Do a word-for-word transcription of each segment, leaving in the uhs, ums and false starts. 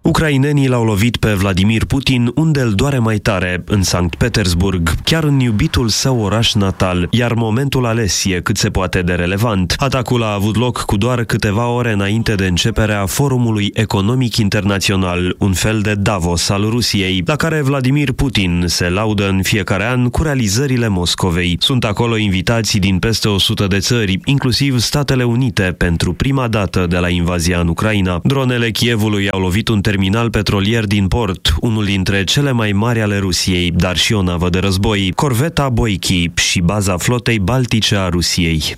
Ucrainenii l-au lovit pe Vladimir Putin unde îl doare mai tare, în Sankt Petersburg, chiar în iubitul său oraș natal, iar momentul ales e cât se poate de relevant. Atacul a avut loc cu doar câteva ore înainte de începerea Forumului Economic Internațional, un fel de Davos al Rusiei, la care Vladimir Putin se laudă în fiecare an cu realizările Moscovei. Sunt acolo invitații din peste o sută de țări, inclusiv Statele Unite, pentru prima dată de la invazia în Ucraina. Dronele Kievului au lovit un terminal petrolier din port, unul dintre cele mai mari ale Rusiei, dar și o navă de război, corveta Boyki și baza flotei baltice a Rusiei.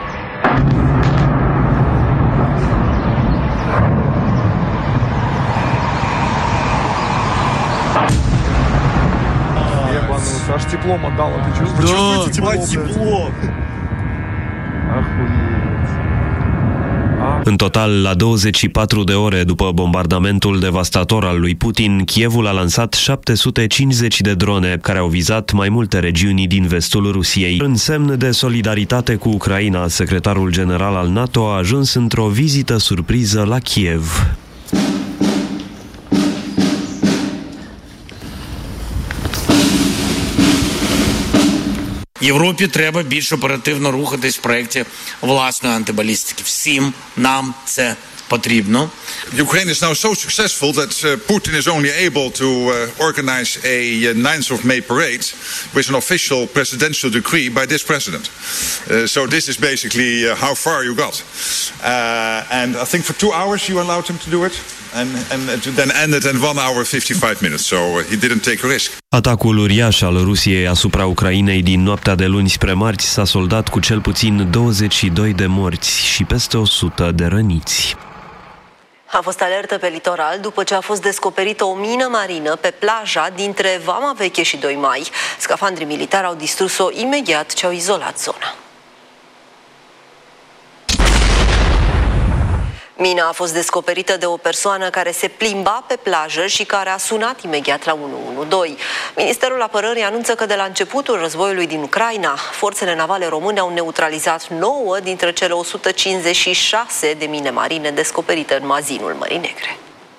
Аж теплом отдало, ты чувствуешь? Да, тепло. În total, la douăzeci și patru de ore după bombardamentul devastator al lui Putin, Kievul a lansat șapte sute cincizeci de drone care au vizat mai multe regiuni din vestul Rusiei. În semn de solidaritate cu Ucraina, secretarul general al NATO a ajuns într-o vizită surpriză la Kiev. Європі треба більш оперативно рухатись в проєкті власної антибалістики. Всім нам це потрібно. Ukraine is now so successful that uh, Putin is only able to uh, organize a uh, ninth of May parade with an official presidential decree by this president. Uh, so this is basically uh, how far you got. Uh, and I think for two hours you allowed him to do it. And, and then ended in one hour fifty-five minutes, so he didn't take a risk. Atacul uriaș al Rusiei asupra Ucrainei din noaptea de luni spre marți s-a soldat cu cel puțin douăzeci și doi de morți și peste o sută de răniți. A fost alertă pe litoral după ce a fost descoperită o mină marină pe plaja dintre Vama Veche și doi mai. Scafandrii militari au distrus-o imediat ce au izolat zona. Mina a fost descoperită de o persoană care se plimba pe plajă și care a sunat imediat la unu unu doi. Ministerul Apărării anunță că de la începutul războiului din Ucraina, forțele navale române au neutralizat nouă dintre cele o sută cincizeci și șase de mine marine descoperite în mazinul Mării Negre.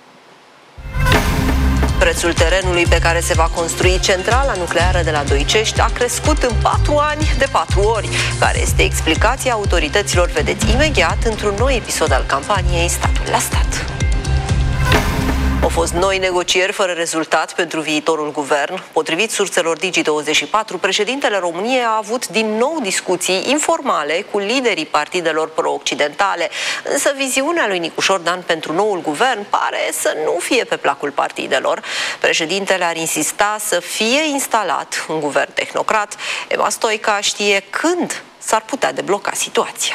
Prețul terenului pe care se va construi centrala nucleară de la Doicești a crescut în patru ani de patru ori. Care este explicația autorităților, vedeți imediat într-un nou episod al campaniei Statul la Stat. Au fost noi negocieri fără rezultat pentru viitorul guvern. Potrivit surselor Digi douăzeci și patru, președintele României a avut din nou discuții informale cu liderii partidelor pro-occidentale. Însă viziunea lui Nicușor Dan pentru noul guvern pare să nu fie pe placul partidelor. Președintele ar insista să fie instalat un guvern tehnocrat. Ema Stoica știe când s-ar putea debloca situația.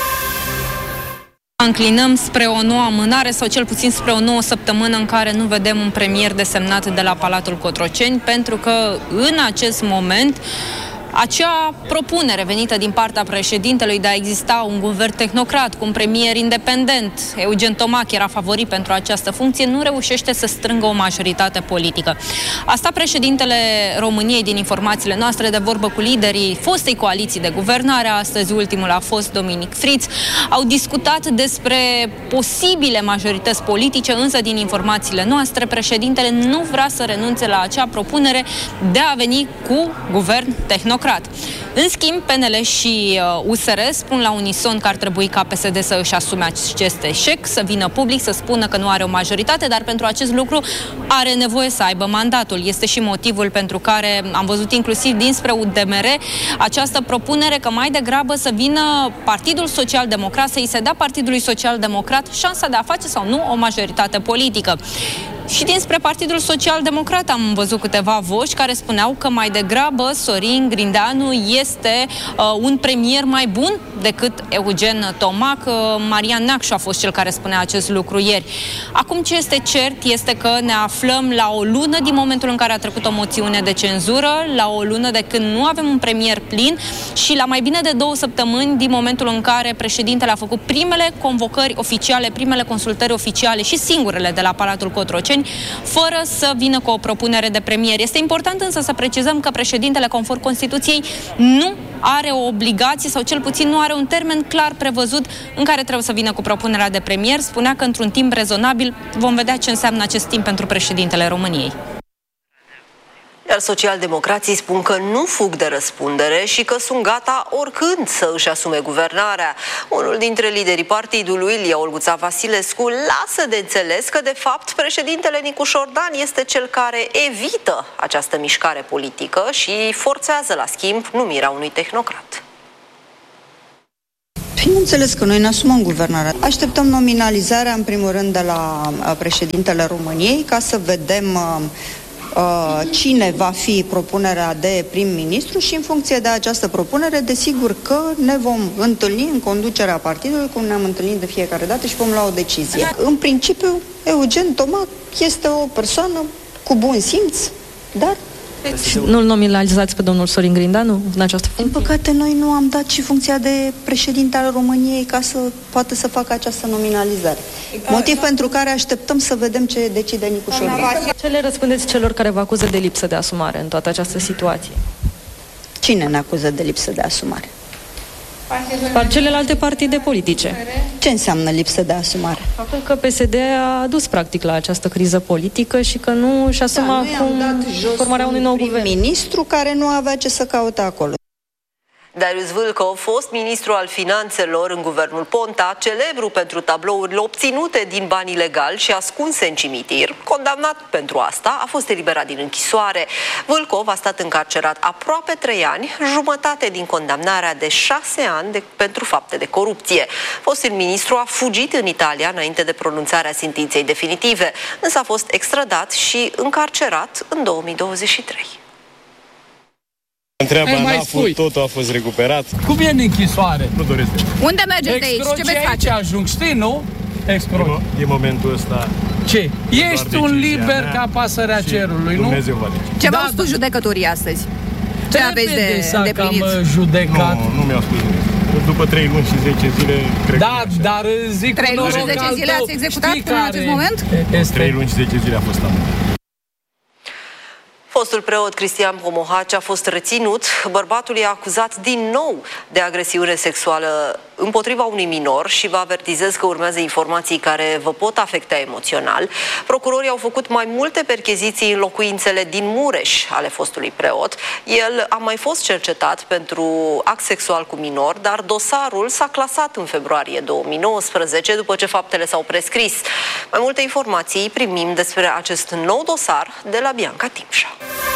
Înclinăm spre o nouă amânare sau cel puțin spre o nouă săptămână în care nu vedem un premier desemnat de la Palatul Cotroceni, pentru că în acest moment acea propunere venită din partea președintelui de a exista un guvern tehnocrat cu un premier independent, Eugen Tomac era favorit pentru această funcție, nu reușește să strângă o majoritate politică. Asta președintele României, din informațiile noastre, de vorbă cu liderii fostei coaliții de guvernare, astăzi ultimul a fost Dominic Friț, au discutat despre posibile majorități politice, însă din informațiile noastre, președintele nu vrea să renunțe la acea propunere de a veni cu guvern tehnocrat. În schimb, P N L și U S R spun la unison că ar trebui ca P S D să își asume acest eșec, să vină public, să spună că nu are o majoritate, dar pentru acest lucru are nevoie să aibă mandatul. Este și motivul pentru care am văzut inclusiv dinspre U D M R această propunere că mai degrabă să vină Partidul Social Democrat, să îi se dea Partidului Social Democrat șansa de a face sau nu o majoritate politică. Și dinspre Partidul Social Democrat am văzut câteva voci care spuneau că mai degrabă Sorin Grindeanu este uh, un premier mai bun decât Eugen Tomac. Uh, Marian Neacșu a fost cel care spunea acest lucru ieri. Acum ce este cert este că ne aflăm la o lună din momentul în care a trecut o moțiune de cenzură, la o lună de când nu avem un premier plin și la mai bine de două săptămâni din momentul în care președintele a făcut primele convocări oficiale, primele consultări oficiale și singurele de la Palatul Cotroceni săptămâni fără să vină cu o propunere de premier. Este important însă să precizăm că președintele, conform Constituției, nu are o obligație sau cel puțin nu are un termen clar prevăzut în care trebuie să vină cu propunerea de premier. Spunea că într-un timp rezonabil vom vedea ce înseamnă acest timp pentru președintele României. Iar socialdemocrații spun că nu fug de răspundere și că sunt gata oricând să își asume guvernarea. Unul dintre liderii partidului, Ilie Olguța Vasilescu, lasă de înțeles că de fapt președintele Nicu Șordan este cel care evită această mișcare politică și forțează la schimb numirea unui tehnocrat. Bineînțeles că noi ne asumăm guvernarea. Așteptăm nominalizarea, în primul rând, de la președintele României, ca să vedem uh, cine va fi propunerea de prim-ministru și în funcție de această propunere, desigur că ne vom întâlni în conducerea partidului, cum ne-am întâlnit de fiecare dată și vom lua o decizie. În principiu, Eugen Tomac este o persoană cu bun simț, dar nu-l nominalizați pe domnul Sorin Grindanu în această funcție? Din păcate, noi nu am dat și funcția de președinte al României ca să poată să facă această nominalizare. Motiv pentru care așteptăm să vedem ce decide Nicu Șordan. Ce le răspundeți celor care vă acuză de lipsă de asumare în toată această situație? Cine ne acuză de lipsă de asumare? Par celelalte partide politice. Ce înseamnă lipsă de asumare? Faptul că P S D a adus practic la această criză politică și că nu își asuma da, acum formarea unui nou guvern. Ministru care nu avea ce să caute acolo. Darius Vâlcov, fost ministru al finanțelor în guvernul Ponta, celebru pentru tablourile obținute din bani ilegali și ascunse în cimitir, condamnat pentru asta, a fost eliberat din închisoare. Vâlcov a stat încarcerat aproape trei ani, jumătate din condamnarea de șase ani de, pentru fapte de corupție. Fostul ministru a fugit în Italia înainte de pronunțarea sentinței definitive, însă a fost extradat și încarcerat în două mii douăzeci și trei. Întreaba n-a fost, totul a fost recuperat. Cum e în închisoare? Nu doresc. Unde mergeți de aici? Ce veți face? Aici ajung, știi, nu? Excroci. Din momentul ăsta... Ce? Ești un liber ca pasărea cerului, nu? Dumnezeu va lege. Ce v-au spus judecătorii astăzi? Ce aveți de îndeplinit? Am judecat. Nu, nu mi-au spus nimic. După trei luni și zece zile... Da, dar zic... trei luni și zece zile ați executat până în acest moment? trei luni și zece zile a fost amendă. Fostul preot Cristian Pomohaci a fost reținut. Bărbatul e acuzat din nou de agresiune sexuală împotriva unui minor și vă avertizez că urmează informații care vă pot afecta emoțional. Procurorii au făcut mai multe percheziții în locuințele din Mureș ale fostului preot. El a mai fost cercetat pentru act sexual cu minor, dar dosarul s-a clasat în februarie două mii nouăsprezece după ce faptele s-au prescris. Mai multe informații primim despre acest nou dosar de la Bianca Timșa.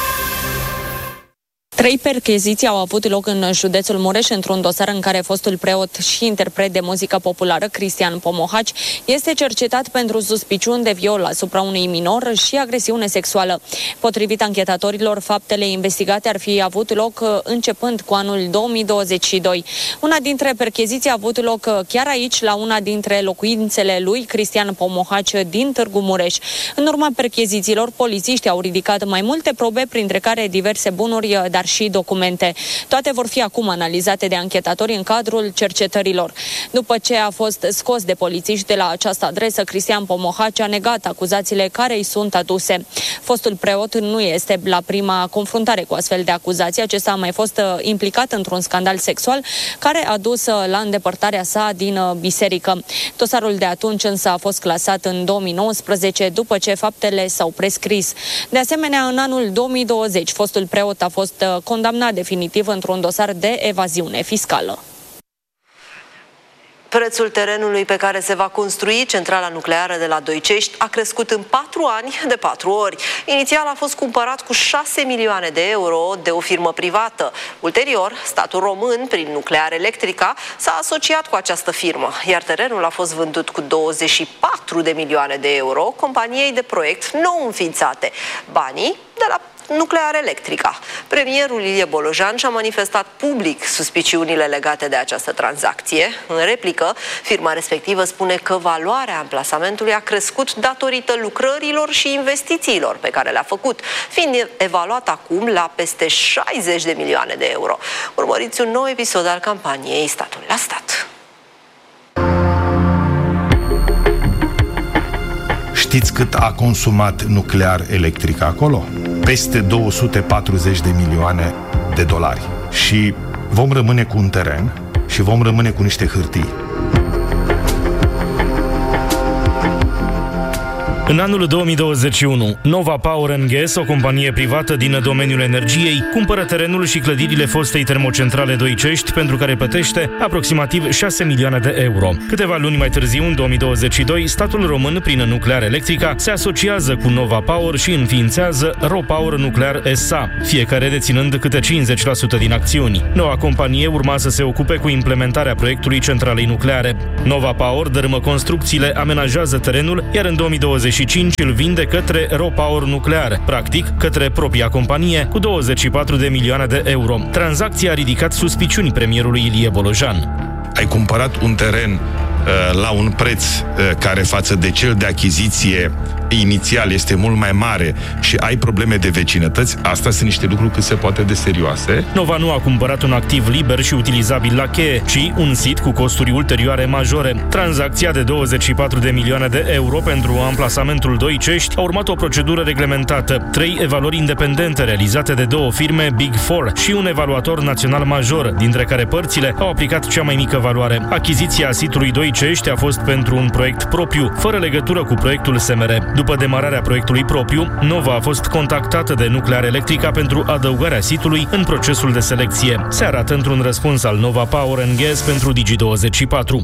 Trei percheziții au avut loc în județul Mureș într-un dosar în care fostul preot și interpret de muzică populară, Cristian Pomohaci, este cercetat pentru suspiciuni de viol asupra unui minor și agresiune sexuală. Potrivit anchetatorilor, faptele investigate ar fi avut loc începând cu anul două mii douăzeci și doi. Una dintre percheziții a avut loc chiar aici, la una dintre locuințele lui, Cristian Pomohaci, din Târgu Mureș. În urma perchezițiilor, polițiștii au ridicat mai multe probe, printre care diverse bunuri, dar și documente. Toate vor fi acum analizate de anchetatori în cadrul cercetărilor. După ce a fost scos de polițiști de la această adresă, Cristian Pomohaci a negat acuzațiile care îi sunt aduse. Fostul preot nu este la prima confruntare cu astfel de acuzații. Acesta a mai fost implicat într-un scandal sexual care a dus la îndepărtarea sa din biserică. Dosarul de atunci însă a fost clasat în două mii nouăsprezece după ce faptele s-au prescris. De asemenea, în anul două mii douăzeci, fostul preot a fost condamnat definitiv într-un dosar de evaziune fiscală. Prețul terenului pe care se va construi centrala nucleară de la Doicești a crescut în patru ani de patru ori. Inițial a fost cumpărat cu șase milioane de euro de o firmă privată. Ulterior, statul român, prin Nuclear Electrica, s-a asociat cu această firmă, iar terenul a fost vândut cu douăzeci și patru de milioane de euro companiei de proiect nou înființate. Banii de la Nuclear Electrica. Premierul Ilie Bolojan și-a manifestat public suspiciunile legate de această tranzacție. În replică, firma respectivă spune că valoarea amplasamentului a crescut datorită lucrărilor și investițiilor pe care le-a făcut, fiind evaluat acum la peste șaizeci de milioane de euro. Urmăriți un nou episod al campaniei Statul la Stat. Știți cât a consumat nuclear electric acolo? Peste două sute patruzeci de milioane de dolari. Și vom rămâne cu un teren și vom rămâne cu niște hârtii. În anul două mii douăzeci și unu, Nova Power and Gas, o companie privată din domeniul energiei, cumpără terenul și clădirile fostei termocentrale Doicești, pentru care plătește aproximativ șase milioane de euro. Câteva luni mai târziu, în două mii douăzeci și doi, statul român, prin Nuclear Electrica, se asociază cu Nova Power și înființează RoPower Nuclear S A, fiecare deținând câte cincizeci la sută din acțiuni. Noua companie urma să se ocupe cu implementarea proiectului centralei nucleare. Nova Power dărâmă construcțiile, amenajează terenul, iar în două mii douăzeci și cinci îl vinde către RoPower Nuclear, practic către propria companie, cu douăzeci și patru de milioane de euro. Tranzacția a ridicat suspiciuni premierului Ilie Bolojan. Ai cumpărat un teren uh, la un preț uh, care față de cel de achiziție inițial este mult mai mare și ai probleme de vecinătăți, astea sunt niște lucruri cât se poate de serioase. Nova nu a cumpărat un activ liber și utilizabil la cheie, ci un sit cu costuri ulterioare majore. Tranzacția de douăzeci și patru de milioane de euro pentru amplasamentul Doicești a urmat o procedură reglementată, trei evaluări independente realizate de două firme Big Four și un evaluator național major, dintre care părțile au aplicat cea mai mică valoare. Achiziția sitului Doicești a fost pentru un proiect propriu, fără legătură cu proiectul S M R. După demararea proiectului propriu, Nova a fost contactată de Nuclear Electrica pentru adăugarea sitului în procesul de selecție. Se arată într-un răspuns al Nova Power and Gas pentru Digi douăzeci și patru.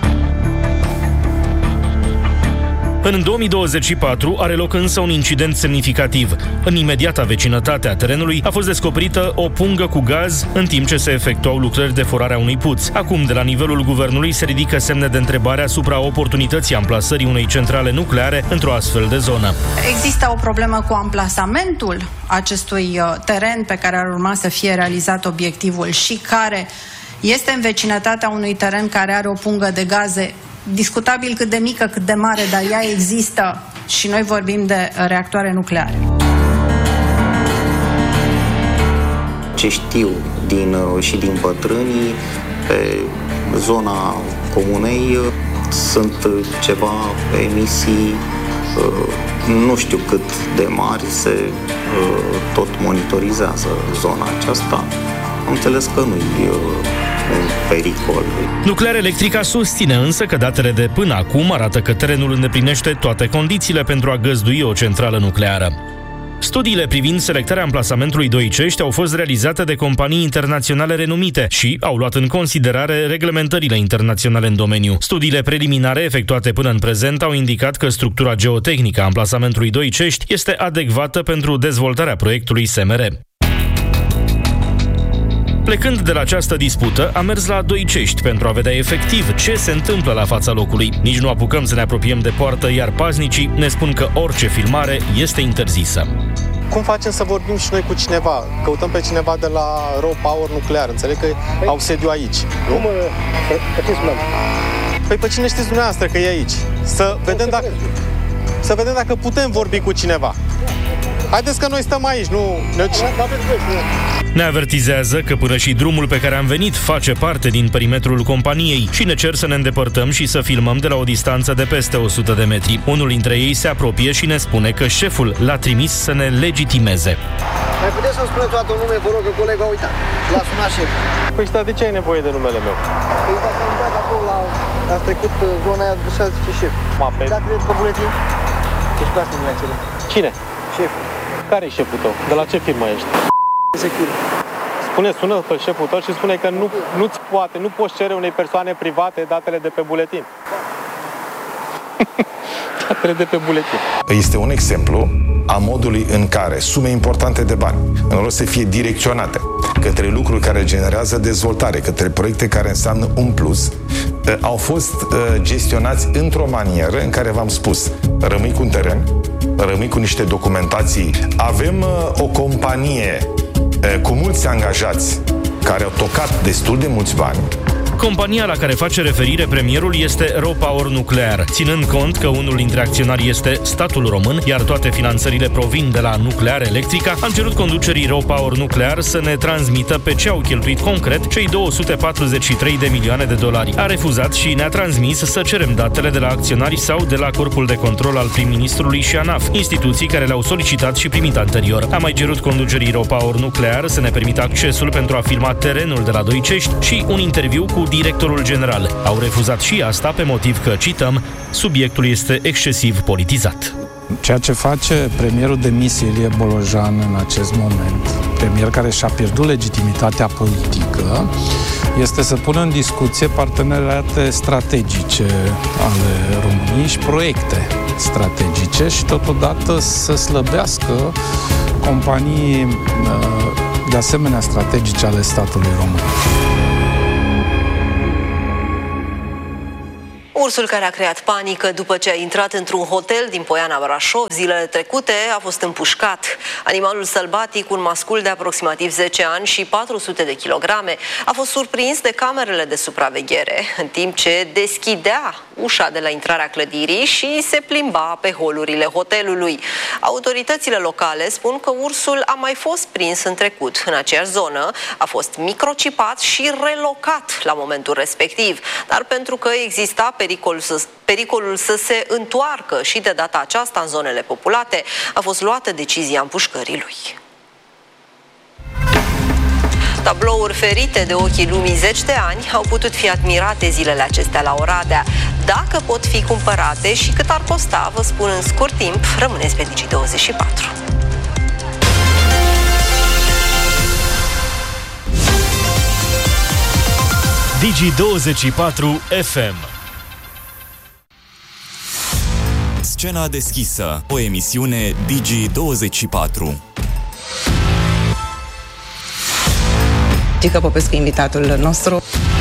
În două mii douăzeci și patru are loc însă un incident semnificativ. În imediata vecinătate a terenului a fost descoperită o pungă cu gaz în timp ce se efectuau lucrări de forare a unui puț. Acum, de la nivelul guvernului, se ridică semne de întrebare asupra oportunității amplasării unei centrale nucleare într-o astfel de zonă. Există o problemă cu amplasamentul acestui teren pe care ar urma să fie realizat obiectivul și care este în vecinătatea unui teren care are o pungă de gaze discutabil cât de mică, cât de mare, dar ea există și noi vorbim de reactoare nucleare. Ce știu din, și din bătrânii, pe zona comunei sunt ceva emisii, nu știu cât de mari, se tot monitorizează zona aceasta. Am înțeles că nu-i un pericol. Nuclear Electrica susține însă că datele de până acum arată că terenul îndeplinește toate condițiile pentru a găzdui o centrală nucleară. Studiile privind selectarea amplasamentului Doicești au fost realizate de companii internaționale renumite și au luat în considerare reglementările internaționale în domeniu. Studiile preliminare efectuate până în prezent au indicat că structura geotehnică a amplasamentului Doicești este adecvată pentru dezvoltarea proiectului S M R. Plecând de la această dispută, am mers la Doicești pentru a vedea efectiv ce se întâmplă la fața locului. Nici nu apucăm să ne apropiem de poartă, iar paznicii ne spun că orice filmare este interzisă. Cum facem să vorbim și noi cu cineva? Căutăm pe cineva de la RoPower Nuclear. Înțeleg că păi, au sediu aici. Nu? Cum, pe, pe ce spunem? Păi pe cine știți dumneavoastră că e aici? Să vedem dacă, să vedem dacă putem vorbi cu cineva. Haideți că noi stăm aici, nu... Ne avertizează că până și drumul pe care am venit face parte din perimetrul companiei și ne cer să ne îndepărtăm și să filmăm de la o distanță de peste o sută de metri. Unul dintre ei se apropie și ne spune că șeful l-a trimis să ne legitimeze. Mai puteți să-mi spuneți toată nume, vă rog, că colega a uitat. L-a sunat șeful. Păi stai, de ce ai nevoie de numele meu? Păi dacă am dat acolo la... a trecut zona aia, așa zice șef. Mape. Dacă vedeți pe buletin, deci pe asta nu le-a cerut. Cine? Șeful. Care e șeful tău? De la ce firmă ești? Spune, sună pe șeful tău și spune că nu, nu-ți poate, nu poți cere unei persoane private datele de pe buletin. Datele de pe buletin. Este un exemplu a modului în care sume importante de bani, în loc să fie direcționate către lucruri care generează dezvoltare, către proiecte care înseamnă un plus, au fost gestionați într-o manieră în care v-am spus, rămâi cu un teren, rămâi cu niște documentații. Avem o companie cu mulți angajați care au tocat destul de mulți bani. Compania la care face referire premierul este RoPower Nuclear, ținând cont că unul dintre acționari este statul român, iar toate finanțările provin de la Nuclear Electrica. Am cerut conducerii RoPower Nuclear să ne transmită pe ce au cheltuit concret cei două sute patruzeci și trei de milioane de dolari. A refuzat și ne-a transmis să cerem datele de la acționari sau de la Corpul de Control al prim-ministrului și ANAF, instituții care le-au solicitat și primit anterior. Am mai cerut conducerii RoPower Nuclear să ne permită accesul pentru a filma terenul de la Doicești și un interviu cu directorul general. Au refuzat și asta pe motiv că, cităm, subiectul este excesiv politizat. Ceea ce face premierul demis Ilie Bolojan în acest moment, premier care și-a pierdut legitimitatea politică, este să pună în discuție parteneriate strategice ale României și proiecte strategice și totodată să slăbească companii de asemenea strategice ale statului român. Ursul care a creat panică după ce a intrat într-un hotel din Poiana Brașov zilele trecute a fost împușcat. Animalul sălbatic, un mascul de aproximativ zece ani și patru sute de kilograme, a fost surprins de camerele de supraveghere, în timp ce deschidea ușa de la intrarea clădirii și se plimba pe holurile hotelului. Autoritățile locale spun că ursul a mai fost prins în trecut în aceeași zonă, a fost microcipat și relocat la momentul respectiv, dar pentru că exista pericolul să, pericolul să se întoarcă și de data aceasta în zonele populate, a fost luată decizia împușcării lui. Tablouri ferite de ochii lumii zeci de ani au putut fi admirate zilele acestea la Oradea. Dacă pot fi cumpărate și cât ar costa, vă spun în scurt timp. Rămâneți pe Digi douăzeci și patru. Digi douăzeci și patru F M. Scena deschisă, o emisiune Digi douăzeci și patru. Gică Popescu, invitatul nostru.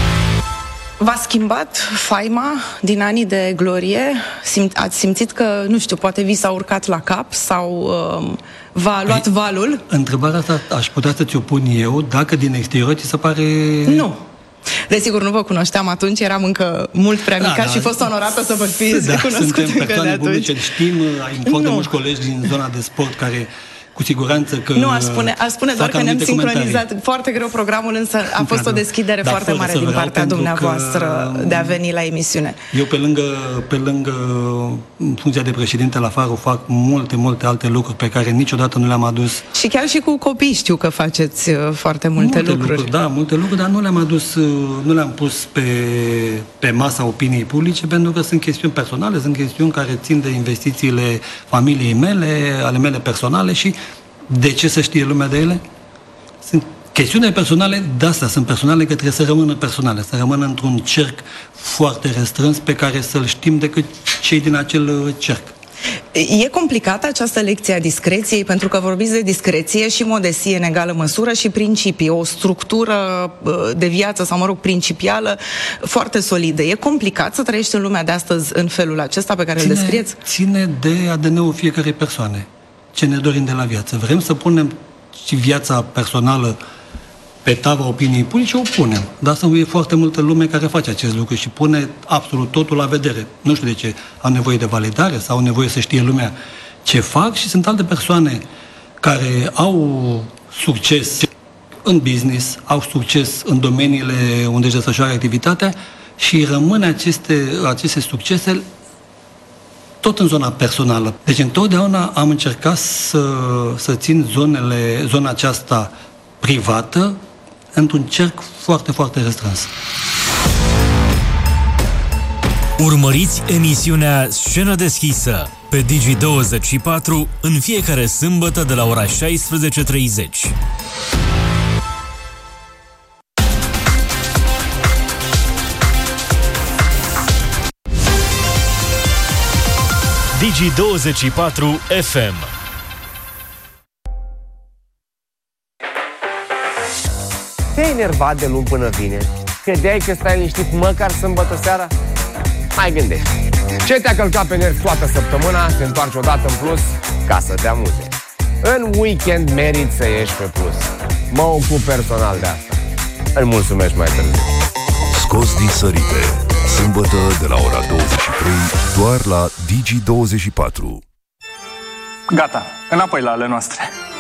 V-a schimbat faima din anii de glorie? Simt, ați simțit că, nu știu, poate vi s-a urcat la cap sau uh, v-a luat păi, valul? Întrebarea asta aș putea să ți-o pun eu, dacă din exterior ți se pare... Nu. Desigur, nu vă cunoșteam atunci, eram încă mult prea mică da, și da, fost onorată să vă fiți da, cunoscut încă de atunci. Publice, știm, ai foarte mulți colegi din zona de sport care... Cu siguranță că... Nu, aș spune, aș spune doar că ne-am sincronizat foarte greu programul, însă a fost o deschidere da, foarte mare din partea dumneavoastră de a veni la emisiune. Eu, pe lângă, pe lângă funcția de președinte la Faro, fac multe, multe alte lucruri pe care niciodată nu le-am adus. Și chiar și cu copii știu că faceți foarte multe, multe lucruri. lucruri. Da, multe lucruri, dar nu le-am adus, nu le-am pus pe, pe masa opiniei publice, pentru că sunt chestiuni personale, sunt chestiuni care țin de investițiile familiei mele, ale mele personale și de ce să știe lumea de ele? Sunt chestiuni personale, de asta sunt personale, că trebuie să rămână personale, să rămână într-un cerc foarte restrâns pe care să-l știm decât cei din acel cerc. E complicată această lecție a discreției, pentru că vorbiți de discreție și modestie în egală măsură și principii, o structură de viață sau, mă rog, principială foarte solidă. E complicat să trăiești în lumea de astăzi în felul acesta pe care ține, îl descrieți? Ține de A D N-ul fiecarei persoane. Ce ne dorim de la viață. Vrem să punem și viața personală pe tava opiniei publice, o punem. Dar să e foarte multă lume care face acest lucru și pune absolut totul la vedere. Nu știu de ce. Au nevoie de validare sau au nevoie să știe lumea ce fac și sunt alte persoane care au succes în business, au succes în domeniile unde își desfășoară activitatea și rămân aceste, aceste succese tot în zona personală. Deci întotdeauna am încercat să, să țin zonele, zona aceasta privată într-un cerc foarte, foarte restrâns. Urmăriți emisiunea Scenă deschisă pe Digi douăzeci și patru în fiecare sâmbătă de la ora șaisprezece treizeci. Digi douăzeci și patru F M. Te-ai enervat de luni până vineri? Credeai că stai liniștit măcar sâmbătă seara? Mai gândești. Ce te-a călcat pe nervi toată săptămâna, se întoarce odată în plus ca să te amuze. În weekend meriți să ieși pe plus. Mă ocup personal de asta. Îmi mulțumesc mai târziu. Scos din sărite. Sâmbătă de la ora douăzeci și trei, doar la Digi douăzeci și patru. Gata, înapoi la ale noastre.